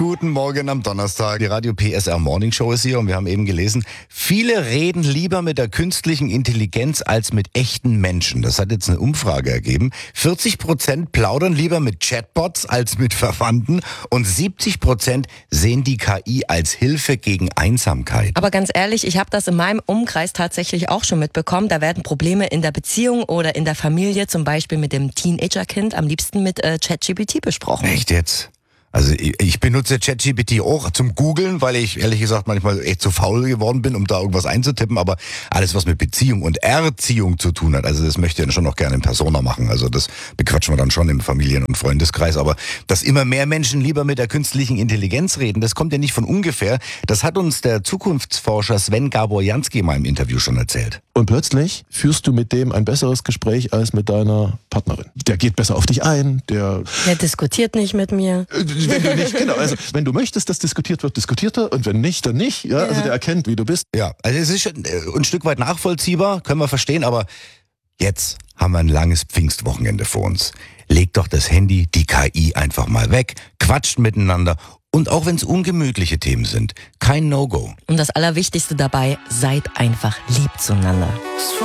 Guten Morgen am Donnerstag. Die Radio PSR Morning Show ist hier und wir haben eben gelesen, viele reden lieber mit der künstlichen Intelligenz als mit echten Menschen. Das hat jetzt eine Umfrage ergeben. 40% plaudern lieber mit Chatbots als mit Verwandten und 70% sehen die KI als Hilfe gegen Einsamkeit. Aber ganz ehrlich, ich habe das in meinem Umkreis tatsächlich auch schon mitbekommen. Da werden Probleme in der Beziehung oder in der Familie, zum Beispiel mit dem Teenagerkind, am liebsten mit ChatGPT besprochen. Echt jetzt? Also ich benutze ChatGPT auch zum Googeln, weil ich ehrlich gesagt manchmal echt zu faul geworden bin, um da irgendwas einzutippen. Aber alles, was mit Beziehung und Erziehung zu tun hat, also das möchte ich dann schon noch gerne in Persona machen. Also das bequatschen wir dann schon im Familien- und Freundeskreis. Aber dass immer mehr Menschen lieber mit der künstlichen Intelligenz reden, das kommt ja nicht von ungefähr. Das hat uns der Zukunftsforscher Sven Gabor-Jansky mal im Interview schon erzählt. Und plötzlich führst du mit dem ein besseres Gespräch als mit deiner Partnerin. Der geht besser auf dich ein, der diskutiert nicht mit mir. Wenn du nicht, genau, also wenn du möchtest, dass diskutiert wird, diskutiert er, und wenn nicht, dann nicht. Ja? Also der erkennt, wie du bist. Ja, also es ist schon ein Stück weit nachvollziehbar, können wir verstehen, aber jetzt haben wir ein langes Pfingstwochenende vor uns. Legt doch das Handy, die KI einfach mal weg, quatscht miteinander. Und auch wenn es ungemütliche Themen sind, kein No-Go. Und das Allerwichtigste dabei, seid einfach lieb zueinander.